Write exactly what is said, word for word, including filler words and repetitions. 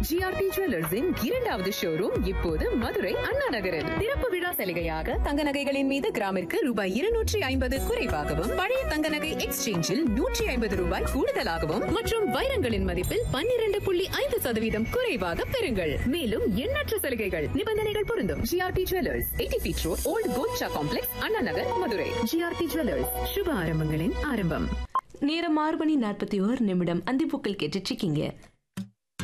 GRT ஜுவல்லர்ஸின் இரண்டாவது showroom இப்போது மதுரை அண்ணா நகரில். திறப்பு விழா சலுகையாக தங்க நகைகளின் மீது கிராமிற்கு ரூபாய் இருநூற்றி ஐம்பது குறைவாகவும், பழைய தங்க நகை எக்ஸ்சேஞ்சில் நூற்றி ஐம்பது ரூபாய் கூடுதலாகவும் மற்றும் வைரங்களின் மதிப்பில் பன்னிரண்டு புள்ளி ஐந்து சதவீதம் குறைவாக பெறுங்கள். மேலும் எண்ணற்ற சலுகைகள், நிபந்தனைகள் பொருந்தும். GRT jewellers, eighty feet road, volt Golcha complex, Anna Nagar, Madurai. GRT jewellers, சுப ஆரம்பங்களின் ஆரம்பம். நேரம் ஆறு மணி நாற்பத்தி ஓரு நிமிடம். அந்திப்பூக்கள் கேட்டுட்டு இருக்கீங்க.